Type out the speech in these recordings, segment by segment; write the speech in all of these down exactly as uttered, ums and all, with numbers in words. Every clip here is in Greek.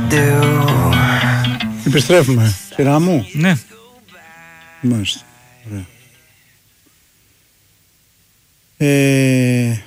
Επιστρέφουμε. Σειρά μου. Ναι. Μάλιστα. Ωραία. Ε,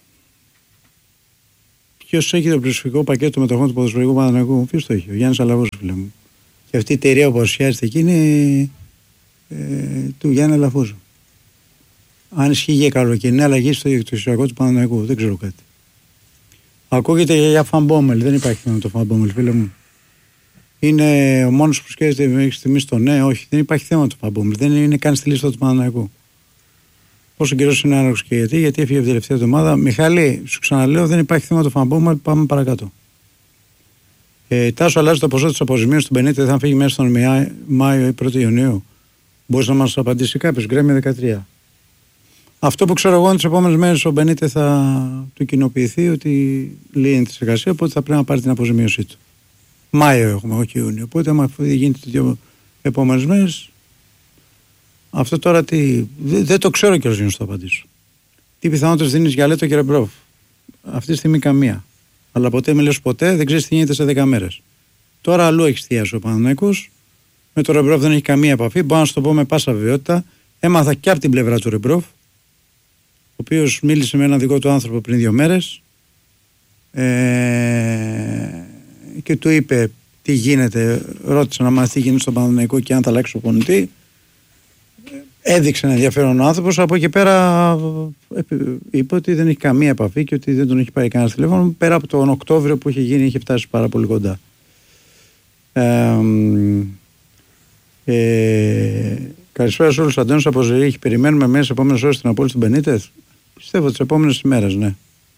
ποιος έχει το πλησιοφικό πακέτο μετοχών του ποδοσφαιρικού Παναθηναϊκού? Ποιος το έχει? Ο Γιάννης Αλαφούζος, φίλε μου. Και αυτή η εταιρεία που παρουσιάζεται εκεί είναι ε, του Γιάννη Αλαφούζου. Αν ισχύει για καλοκαιρινή αλλαγή στο διεκτυακό του Παναθηναϊκού, δεν ξέρω κάτι. Ακούγεται για Φαμπόμελ, δεν υπάρχει θέμα το Φαμπόμελ, φίλε μου. Είναι ο μόνος που σκέφτεται μέχρι στιγμή στο ναι, όχι, δεν υπάρχει θέμα το Φαμπόμελ, δεν είναι καν στη λίστα του Παναθηναϊκού. Πόσο καιρό είναι άνεργος και γιατί, γιατί έφυγε από την τελευταία εβδομάδα. Μιχάλη, σου ξαναλέω, δεν υπάρχει θέμα το Φαμπόμελ, πάμε παρακάτω. Ε, Τάσο, αλλάζει το ποσό τη αποζημίωση του Μπενίτε, θα φύγει μέσα στον Μάιο ή πρώτη Ιουνίου. Μπορεί να μα απαντήσει κάποιο, Γκρέμια δεκατρία. Αυτό που ξέρω εγώ είναι τις επόμενες μέρες ο Μπενίτε θα του κοινοποιηθεί ότι λύνει τη εργασία, οπότε θα πρέπει να πάρει την αποζημίωσή του. Μάιο έχουμε, όχι Ιούνιο. Οπότε, άμα γίνεται τις δύο επόμενες μέρες, αυτό τώρα τι. Δεν, δεν το ξέρω κιόλας για να σου το απαντήσω. Τι πιθανότητες δίνεις για Λέτο και Ρεμπρόφ? Αυτή τη στιγμή καμία. Αλλά ποτέ με λες ποτέ, δεν ξέρεις τι γίνεται σε δέκα μέρες. Τώρα αλλού έχει εστιάσει ο Παναθηναϊκός. Με τον Ρεμπρόφ δεν έχει καμία επαφή. Μπορώ να σου το πω με πάσα βεβαιότητα. Έμαθα και από την πλευρά του Ρεμπρόφ, ο οποίος μίλησε με έναν δικό του άνθρωπο πριν δύο μέρες ε, και του είπε τι γίνεται, ρώτησε να μάθει τι γίνεται στον Παναθηναϊκό και αν θα αλλάξει ο πονητή. Έδειξε ένα ενδιαφέρον ο άνθρωπος, από εκεί πέρα είπε ότι δεν έχει καμία επαφή και ότι δεν τον έχει πάρει κανένα τηλέφωνο, πέρα από τον Οκτώβριο που είχε γίνει, είχε φτάσει πάρα πολύ κοντά. Ε, ε, Καλησπέρα σε όλους. Αντώνης από Ζηρίχη. Περιμένουμε μέσα στις επόμενες ώρες την απόλυση του Μπενίτεθ. Πιστεύω τις επόμενες ημέρες, ναι.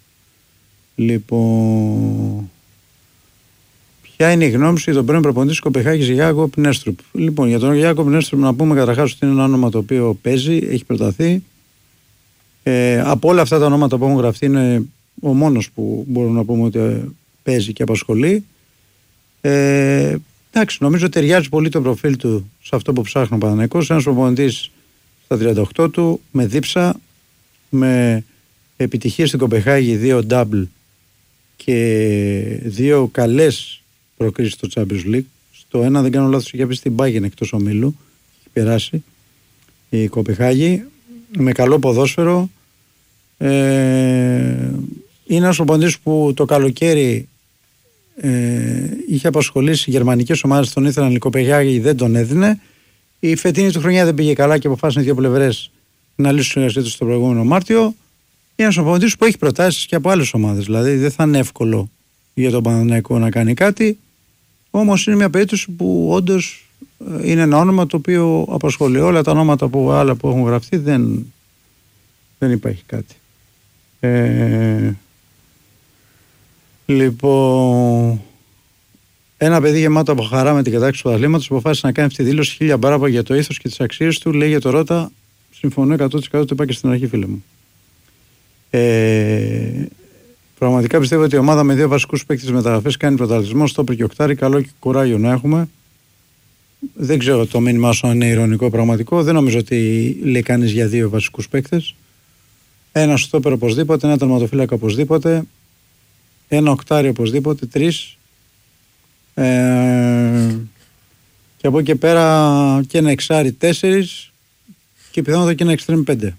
Λοιπόν, ποια είναι η γνώμη σου για τον πρώην προπονητή της Κοπεχάγης, Γιάκοπ Νέστρουπ? Λοιπόν, για τον Γιάκοπ Νέστρουπ να πούμε καταρχάς ότι είναι ένα όνομα το οποίο παίζει, έχει προταθεί. Ε, από όλα αυτά τα ονόματα που έχουν γραφτεί είναι ο μόνος που μπορούμε να πούμε ότι παίζει και απασχολεί. Ε, εντάξει, νομίζω ταιριάζει πολύ το προφίλ του σε αυτό που ψάχνει ο Παναθηναϊκός. Ένας προπονητής στα τριάντα οκτώ του, με δίψα, με επιτυχίες στην Κοπεχάγη, δύο double και δύο καλές προκρίσεις στο Champions League. Στο ένα, δεν κάνω λάθος, είχε πει στην Bayern εκτός ομίλου, έχει περάσει η Κοπεχάγη, με καλό ποδόσφαιρο. Ε, είναι ένας προπονητής που το καλοκαίρι Ε, είχε απασχολήσει γερμανικές ομάδες, τον ήθελαν, η Κοπεχάγη δεν τον έδινε. Η φετινή του χρονιά δεν πήγε καλά και αποφάσισαν οι δύο πλευρές να λύσουν συνεργασία τους τον προηγούμενο Μάρτιο. Είναι ένας προπονητής που έχει προτάσεις και από άλλες ομάδες, δηλαδή δεν θα είναι εύκολο για τον Παναθηναϊκό να κάνει κάτι. Όμως είναι μια περίπτωση που όντως είναι ένα όνομα το οποίο απασχολεί. Όλα τα ονόματα που, άλλα που έχουν γραφτεί δεν, δεν υπάρχει κάτι. Ε, Λοιπόν, ένα παιδί γεμάτο από χαρά με την κατάκτηση του πρωταθλήματος αποφάσισε να κάνει αυτή τη δήλωση. Χίλια μπράβο για το ήθος και τις αξίες του. Λέει για το Ρώτα, συμφωνώ εκατό τοις εκατό, το είπα και στην αρχή, φίλε μου. Ε, πραγματικά πιστεύω ότι η ομάδα με δύο βασικούς παίκτες μεταγραφές κάνει πρωταθλητισμό, στόπερ και οκτάρι. Καλό και κουράγιο να έχουμε. Δεν ξέρω το μήνυμά σου αν είναι ειρωνικό πραγματικό. Δεν νομίζω ότι λέει κανείς για δύο βασικούς παίκτες. Ένα στόπερ οπωσδήποτε, ένα τερματοφύλακα οπωσδήποτε. Ένα οκτάρι οπωσδήποτε, τρεις ε, και από εκεί πέρα και ένα εξάρι τέσσερις και πιθανότατα και ένα εξτρέμ πέντε.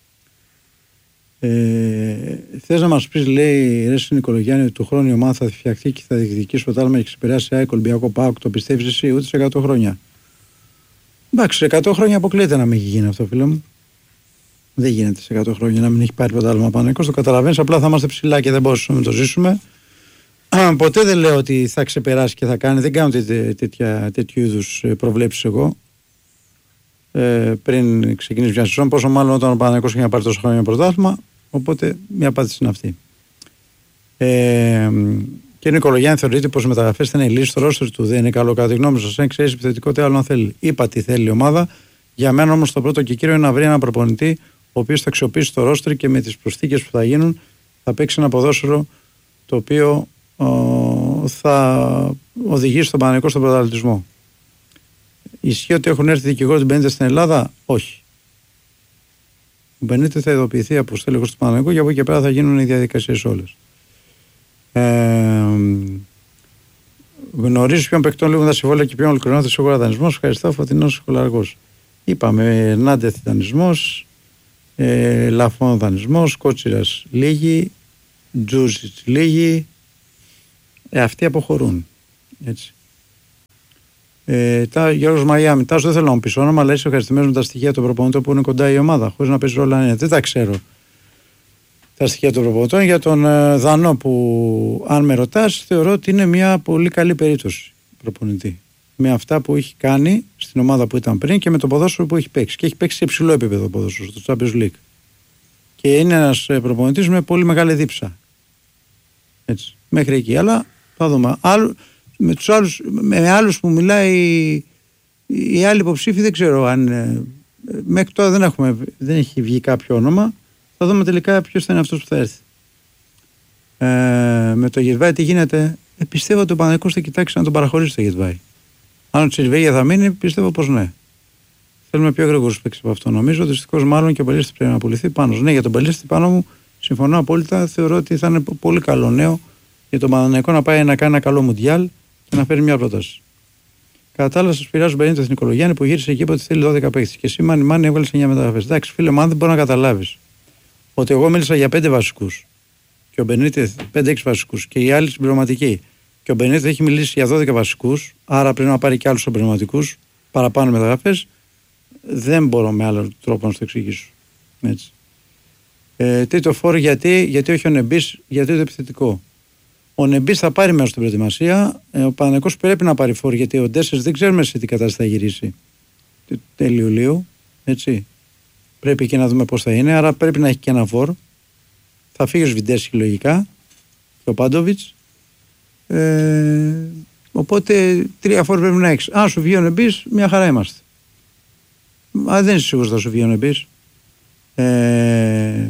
Ε, θες να μας πεις, λέει, ρε Νικολογιάννη, του χρόνου η ομάδα θα φτιαχτεί και θα διεκδικήσει πρωτάθλημα και ξεπεράσει ΑΕΚ, Ολυμπιακό, ΠΑΟΚ? Το πιστεύεις εσύ? Ούτε σε εκατό χρόνια. Εντάξει, σε εκατό χρόνια αποκλείεται να μην έχει γίνει αυτό, φίλε μου. Δεν γίνεται σε εκατό χρόνια να μην έχει πάρει πρωτάθλημα Παναθηναϊκός. Το καταλαβαίνεις, απλά θα είμαστε ψηλά και δεν μπορούσαμε να το ζήσουμε. Ποτέ δεν λέω ότι θα ξεπεράσει και θα κάνει. Δεν κάνω τέτοιου είδους προβλέψεις εγώ. Ε, πριν ξεκινήσει μια σεζόν, πόσο μάλλον όταν ο Παναθηναϊκός έχει να πάρει τόσο χρόνια πρωτάθλημα. Οπότε μια απάντηση είναι αυτή. Ε, και ο Νικολογιάννη θεωρείται πως οι μεταγραφές θα είναι η λύση στο ρόστερ του. Δεν είναι καλό κατά τη γνώμη σας? Αν ξέρεις επιθετικό, τι άλλο αν θέλει. Είπα τι θέλει η ομάδα. Για μένα όμως το πρώτο και κύριο είναι να βρει έναν προπονητή ο οποίος θα αξιοποιήσει το ρόστερ και με τις προσθήκες που θα γίνουν θα παίξει ένα ποδόσφαιρο το οποίο ο, θα οδηγήσει τον Παναθηναϊκό στον πρωταθλητισμό. Ισχύει ότι έχουν έρθει δικηγόροι του Μπενίτε στην Ελλάδα? Όχι. Ο Μπενίτε θα ειδοποιηθεί από στέλεχος του Παναθηναϊκού και από εκεί και πέρα θα γίνουν οι διαδικασίες όλες. Ε, γνωρίζει ποιον παικτών λίγουν τα συμβόλαια και ποιον ολοκληρώνεται σε αγορά δανεισμός. Ευχαριστώ, Φωτεινός Χολαργός. Είπαμε Νάντεθ δανεισμός, ε, Λαφών δανεισμός, Κότσιρας λίγοι, Τζούζιτς λίγοι. Ε, αυτοί αποχωρούν. Έτσι. Ε, τα, Γιώργος Μαϊάμι, Τάσο δεν θέλω να μου πεις όνομα, αλλά είσαι ευχαριστημένος με τα στοιχεία των προπονητών που είναι κοντά η ομάδα, χωρίς να παίζει ρόλο αν είναι. Δεν τα ξέρω τα στοιχεία των προπονητών. Για τον ε, Δανό που, αν με ρωτάς, θεωρώ ότι είναι μια πολύ καλή περίπτωση προπονητή. Με αυτά που έχει κάνει στην ομάδα που ήταν πριν και με το ποδόσφαιρο που έχει παίξει. Και έχει παίξει σε υψηλό επίπεδο ποδόσφαιρο, στο Champions League. Και είναι ένας προπονητής με πολύ μεγάλη δίψα. Έτσι, μέχρι εκεί. Αλλά θα δούμε. Άλλου, με τους άλλους, με άλλους που μιλάει οι άλλοι υποψήφοι δεν ξέρω αν ε, μέχρι τώρα δεν, έχουμε, δεν έχει βγει κάποιο όνομα. Θα δούμε τελικά ποιος θα είναι αυτός που θα έρθει. Ε, με το Γετβάη τι γίνεται? Ε, πιστεύω ότι ο Παναθηναϊκός θα κοιτάξει να τον παραχωρήσει το Γετβάη. Αν ο Τσιρβέγια θα μείνει, πιστεύω πως ναι. Θέλουμε πιο γρήγορους παίκτες από αυτό. Νομίζω δυστυχώς μάλλον και ο Μπαλίστη πρέπει να πουληθεί πάνω. Ναι, για τον Μπαλίστη πάνω μου συμφωνώ απόλυτα. Θεωρώ ότι θα είναι πολύ καλό νέο για τον Παναθηναϊκό να πάει να κάνει ένα καλό μουντιάλ και να φέρει μια πρόταση. Κατά τα άλλα, σα πειράζουν περίπου τον Νικολογιάννη που γύρισε εκεί που θέλει δώδεκα παίκτες. Και εσύ, μάνι μάνι, έβγαλε εννιά μεταγραφές. Εντάξει, φίλε μου, αν δεν μπορεί να καταλάβει ότι εγώ μίλησα για πέντε βασικούς και ο Μπενίτεθ πέντε έξι βασικούς και οι άλλοι συμπληρωματικοί. Και ο Μπενίτεθ έχει μιλήσει για δώδεκα βασικούς, άρα πρέπει να πάρει και άλλους συμπληρωματικούς, παραπάνω μεταγραφές. Δεν μπορώ με άλλο τρόπο να σου το εξηγήσω. Έτσι. Ε, τρίτο φόρ, γιατί, γιατί όχι ο Νεμπής, γιατί το επιθετικό. Ο Νεμπής θα πάρει μέρος στην προετοιμασία. Ε, ο Παναθηναϊκός πρέπει να πάρει φόρ, γιατί ο Ντέσσερς δεν ξέρουμε σε τι κατάσταση θα γυρίσει. Τέλη Ιουλίου. Έτσι. Πρέπει και να δούμε πώς θα είναι. Άρα πρέπει να έχει και ένα φόρ. Θα φύγει ο Σβιντέρσκι λογικά. Και ο Πάντοβιτς. Ε, οπότε τρία φόρ πρέπει να έχει. Αν σου βγει ο Νεμπής, μια χαρά είμαστε. Α, δεν είσαι σίγουρος θα σου βγει ο Νεμπής. Ε,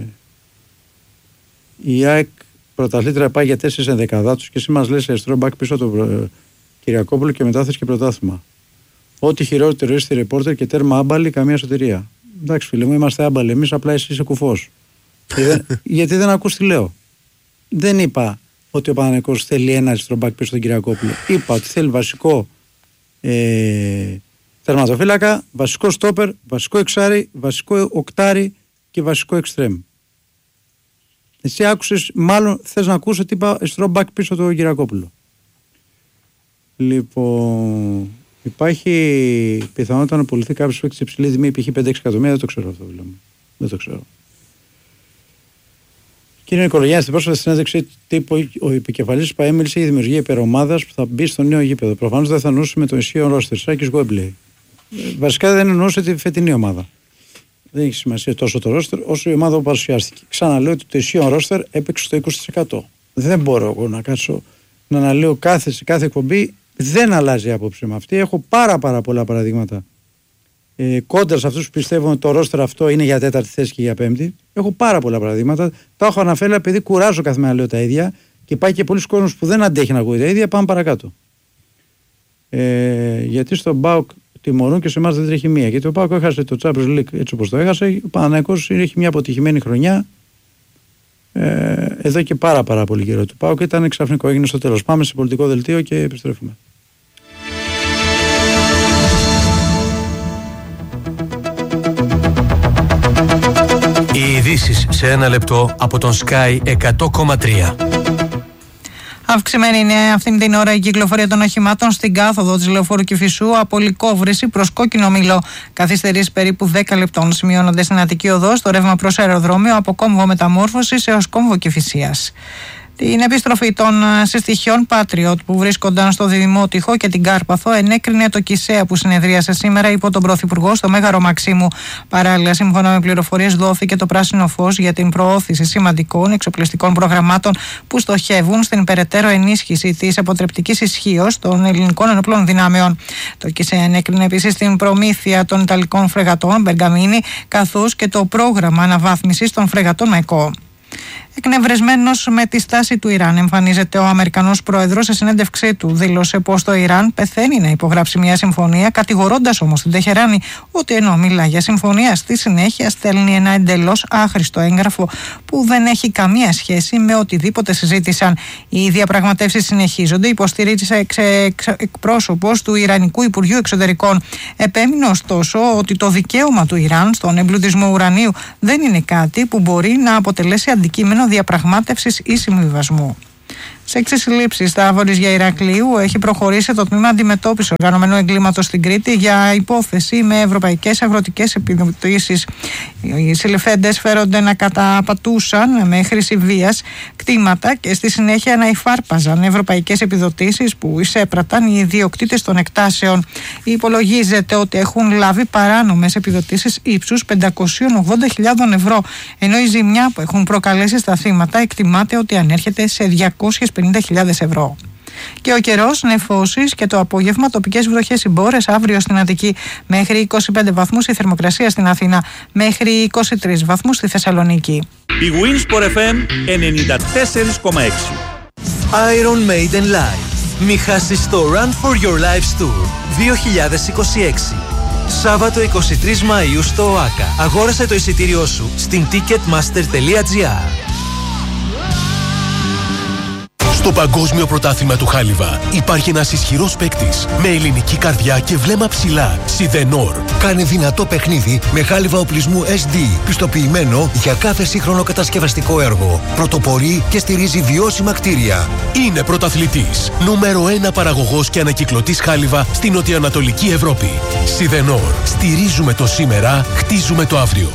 η ΑΕΚ πρωταθλήτρια πάει για τέσσερις ενδεκαδάτους και εσύ μας λες αριστερό μπακ πίσω από τον Κυριακόπουλο και μετά θες και πρωτάθλημα. Ό,τι χειρότερο είστε ρεπόρτερ και τέρμα άμπαλη, καμία σωτηρία. Εντάξει φίλε μου, είμαστε άμπαλοι εμείς, απλά εσύ είσαι κουφός. δεν, γιατί δεν ακούς τι λέω. Δεν είπα ότι ο Παναθηναϊκός θέλει ένα αριστερό μπακ πίσω στον Κυριακόπουλο. Είπα ότι θέλει βασικό ε, τερματοφύλακα, βασικό στόπερ, βασικό εξάρι, βασικό οκτάρι και βασικό εξτρέμ. Εσύ άκουσες, μάλλον θες να ακούσεις ότι είπα αριστερό μπακ πίσω το Κυριακόπουλο. Λοιπόν, υπάρχει πιθανότητα να πουληθεί κάποιος παίκτης σε υψηλή τιμή, π.χ. πέντε έξι εκατομμύρια, δεν το ξέρω αυτό. Βλέπω. Δεν το ξέρω. Κύριε Νικολογιάννη, στην πρόσφατη συνέντευξη τύπου ο επικεφαλής ΠΑΕ μίλησε για δημιουργία υπερομάδας που θα μπει στο νέο γήπεδο. Προφανώς δεν θα εννοούσε με το ισχύον ρόστερ. Σάκης Γουέμπλεϊ. Βασικά δεν εννοούσε τη φετινή ομάδα. Δεν έχει σημασία τόσο το ρόστερ όσο η ομάδα που παρουσιάστηκε. Ξαναλέω ότι το ισχύον ρόστερ έπαιξε στο είκοσι τοις εκατό. Δεν μπορώ εγώ να κάτσω να αναλύω κάθε, σε κάθε εκπομπή. Δεν αλλάζει η άποψη με αυτή. Έχω πάρα, πάρα πολλά παραδείγματα ε, κόντρα σε αυτούς που πιστεύουν ότι το ρόστερ αυτό είναι για τέταρτη θέση και για πέμπτη. Έχω πάρα πολλά παραδείγματα. Τα έχω αναφέρει επειδή κουράζω κάθε μέρα να λέω τα ίδια και πάει και πολλοί κόσμος που δεν αντέχει να ακούει τα ίδια. Πάμε παρακάτω. Ε, γιατί στον ΠΑΟΚ τιμωρούν και σε εμάς δεν τρέχει μία. Γιατί ο ΠΑΟΚ έχασε το Champions League έτσι όπως το έχασε. Ο Παναθηναϊκός έχει μια αποτυχημένη χρονιά. Ε, εδώ και πάρα πάρα πολύ καιρό του ΠΑΟΚ ήταν ξαφνικό, έγινε στο τέλος. Πάμε σε πολιτικό δελτίο και επιστρέφουμε. Οι ειδήσεις σε ένα λεπτό από τον Sky εκατό κόμμα τρία. Αυξημένη είναι αυτήν την ώρα η κυκλοφορία των οχημάτων στην κάθοδο της Λεωφόρου Κηφισού από Λυκόβρηση προς Κόκκινο Μήλο. Καθυστερείς περίπου δέκα λεπτών σημειώνονται στην Αττική Οδό στο ρεύμα προς αεροδρόμιο από κόμβο Μεταμόρφωσης έως κόμβο Κηφισίας. Την επιστροφή των συστοιχειών Patriot που βρίσκονταν στο Δημότυχο και την Κάρπαθο ενέκρινε το ΚΙΣΕΑ που συνεδρίασε σήμερα υπό τον Πρωθυπουργό στο Μέγαρο Μαξίμου. Παράλληλα, σύμφωνα με πληροφορίες, δόθηκε το πράσινο φως για την προώθηση σημαντικών εξοπλιστικών προγραμμάτων που στοχεύουν στην περαιτέρω ενίσχυση της αποτρεπτικής ισχύως των ελληνικών ενόπλων δυνάμεων. Το ΚΙΣΕΑ ενέκρινε επίσης την προμήθεια των Ιταλικών φρεγατών Μπεργαμίνη καθώς και το πρόγραμμα αναβάθμισης των φρεγατών ΜΕΚΟ. Εκνευρισμένος με τη στάση του Ιράν εμφανίζεται ο Αμερικανός πρόεδρος. Σε συνέντευξή του δήλωσε πως το Ιράν πεθαίνει να υπογράψει μια συμφωνία, κατηγορώντας όμως την Τεχεράνη ότι ενώ μιλά για συμφωνία, στη συνέχεια στέλνει ένα εντελώς άχρηστο έγγραφο που δεν έχει καμία σχέση με οτιδήποτε συζήτησαν. Οι διαπραγματεύσεις συνεχίζονται, υποστηρίζει εκπρόσωπος του Ιρανικού Υπουργείου Εξωτερικών. Επέμεινε ωστόσο ότι το δικαίωμα του Ιράν στον εμπλουτισμό ουρανίου δεν είναι κάτι που μπορεί να αποτελέσει αντικείμενο διαπραγμάτευσης ή συμβιβασμού. Σε έξι συλλήψεις στα Βόρεια Ηρακλείου έχει προχωρήσει το τμήμα αντιμετώπισης οργανωμένου εγκλήματος στην Κρήτη για υπόθεση με ευρωπαϊκές αγροτικές επιδοτήσεις. Οι συλληφθέντες φέρονται να καταπατούσαν με χρήση βίας κτήματα και στη συνέχεια να υφάρπαζαν ευρωπαϊκές επιδοτήσεις που εισέπραταν οι ιδιοκτήτες των εκτάσεων. Υπολογίζεται ότι έχουν λάβει παράνομες επιδοτήσεις ύψους πεντακόσιες ογδόντα χιλιάδες ευρώ, ενώ η ζημιά που έχουν προκαλέσει στα θύματα εκτιμάται ότι ανέρχεται σε διακόσιες πενήντα χιλιάδες ευρώ. Και ο καιρός νεφώσεις και το απόγευμα τοπικές βροχές συμπόρες αύριο στην Αττική μέχρι είκοσι πέντε βαθμούς, η θερμοκρασία στην Αθήνα μέχρι είκοσι τρεις βαθμούς στη Θεσσαλονίκη. Η Winsport εφ εμ ενενήντα τέσσερα κόμμα έξι. Iron Maiden Live. Μη χάσεις το Run for Your Lives Tour δύο χιλιάδες είκοσι έξι. Σάββατο εικοστή τρίτη Μαΐου στο ΟΑΚΑ. Αγόρασε το εισιτήριό σου στην ticketmaster τελεία gr. Στο Παγκόσμιο Πρωτάθλημα του Χάλιβα υπάρχει ένας ισχυρός παίκτης με ελληνική καρδιά και βλέμμα ψηλά. Σιδενόρ. Κάνει δυνατό παιχνίδι με χάλιβα οπλισμού ες ντι, πιστοποιημένο για κάθε σύγχρονο κατασκευαστικό έργο. Πρωτοπορεί και στηρίζει βιώσιμα κτίρια. Είναι πρωταθλητής. Νούμερο ένα παραγωγός και ανακυκλωτής χάλιβα στην νοτιοανατολική Ευρώπη. Σιδενόρ. Στηρίζουμε το σήμερα, χτίζουμε το αύριο.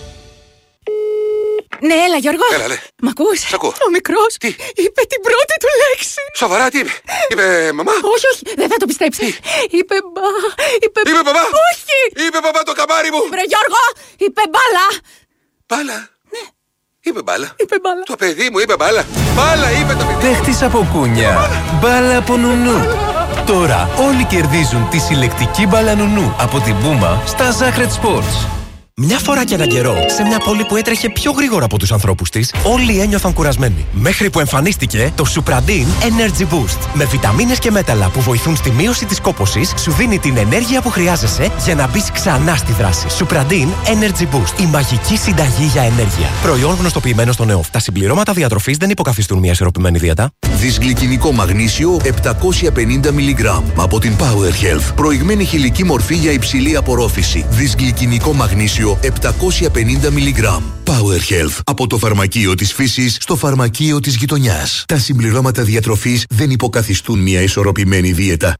Ναι, έλα Γιώργο. Έλα, λέ. Μ' ακούς? Σ' ακούω. Ο μικρός Τι? είπε την πρώτη του λέξη. Σοβαρά, τι είπε? Είπε μαμά? Όχι, όχι, δεν θα το πιστέψεις. Είπε μπα... Είπε, είπε μπαμπά? Όχι! Είπε μπαμπά το καμάρι μου! Βρε Γιώργο, είπε μπάλα. Μπάλα? Ναι. Είπε μπάλα. Είπε μπάλα. Το παιδί μου είπε μπάλα. Μπάλα είπε το παιδί. Παίχτης από κούνια. Μπάλα από νουνού. Τώρα όλοι κερδίζουν τη συλλεκτική μπάλα νουνού από την Puma στα Zacred Sports. Μια φορά και έναν καιρό, σε μια πόλη που έτρεχε πιο γρήγορα από τους ανθρώπους της, όλοι ένιωθαν κουρασμένοι. Μέχρι που εμφανίστηκε το Supradin Energy Boost. Με βιταμίνες και μέταλλα που βοηθούν στη μείωση της κόπωσης, σου δίνει την ενέργεια που χρειάζεσαι για να μπεις ξανά στη δράση. Supradin Energy Boost. Η μαγική συνταγή για ενέργεια. Προϊόν γνωστοποιημένο στον ΕΟΦ. Τα συμπληρώματα διατροφής δεν υποκαθιστούν μια ισορροπημένη δίαιτα. Δυσγλυκινικό μαγνήσιο επτακόσια πενήντα μιλιγκράμμ από την Power Health. Προηγμένη χηλική μορφή για υψηλή απορρόφηση. Δυσγλυκινικό μαγνήσιο επτακόσια πενήντα μιλιγκράμμ. Power Health. Από το φαρμακείο της φύσης στο φαρμακείο της γειτονιάς. Τα συμπληρώματα διατροφής δεν υποκαθιστούν μια ισορροπημένη δίαιτα.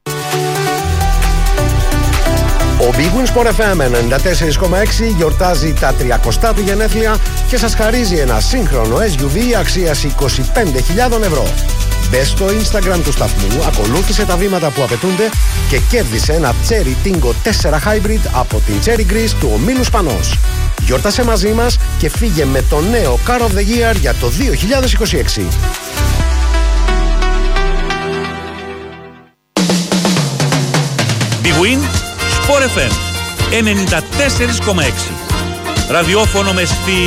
Ο Big Win Sport εφ εμ ενενήντα τέσσερα κόμμα έξι γιορτάζει τα τριακοστά του γενέθλια και σας χαρίζει ένα σύγχρονο ες γιου βι αξίας είκοσι πέντε χιλιάδες ευρώ. Μπες στο Instagram του σταθμού, ακολούθησε τα βήματα που απαιτούνται και κέρδισε ένα Cherry Tingo τέσσερα Hybrid από την Cherry Greece του ομίλου Σπανός. Γιόρτασε μαζί μας και φύγε με το νέο Car of the Year για το δύο χιλιάδες είκοσι έξι. Big Win Sport εφ εμ ενενήντα τέσσερα κόμμα έξι. Ραδιόφωνο με στυλ